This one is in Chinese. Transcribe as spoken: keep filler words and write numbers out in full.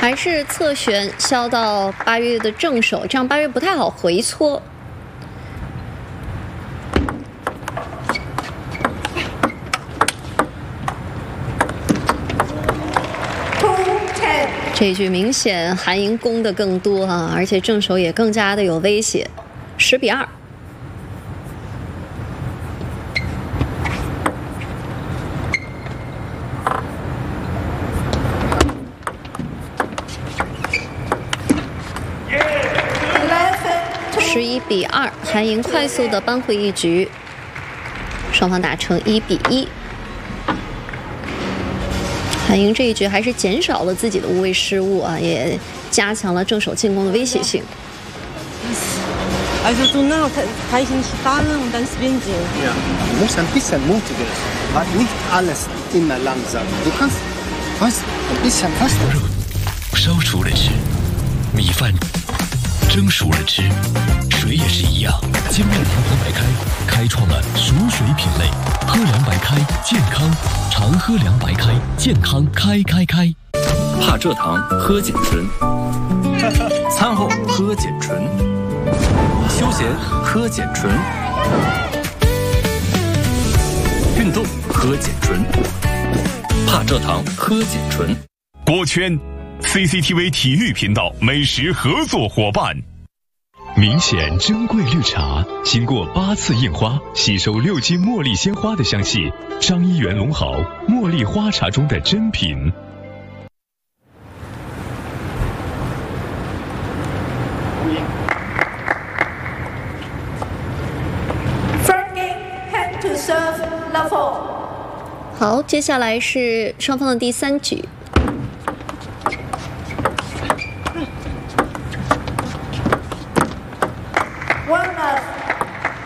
还是侧旋削到八月的正手，这样八月不太好回搓。这一局明显韩莹攻的更多啊，而且正手也更加的有威胁，十比二。 十一比二，韩莹快速的扳回一局，双方打成一比一。韩莹这一局还是减少了自己的无谓失误啊，也加强了正手进攻的威胁性。 Also du nah kann ich nicht fahren und dann sprinten. Ja, du musst ein bisschen mutiger sein. Nicht alles immer langsam. Du kannst, weißt, ein bisschen faster. 烧熟了吃，米饭蒸熟了吃，水也是一样。金麦堂喝白开开创了熟水品类，喝凉白开健康，常喝凉白开健康开开开。 怕蔗糖喝碱醇，餐后喝碱醇，休闲喝碱醇，运动喝碱醇，怕蔗糖喝碱醇。 锅圈 C C T V 体育频道美食合作伙伴。明显珍贵绿茶，经过八次印花，吸收六斤茉莉鲜花的香气。张一元龙豪茉莉花茶中的珍品。 好，接下来是双方的第三局。 One love.